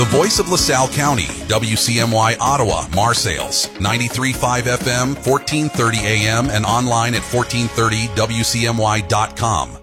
The voice of LaSalle County, WCMY Ottawa, Marseilles, 93.5 FM, 1430 AM, and online at 1430wcmy.com.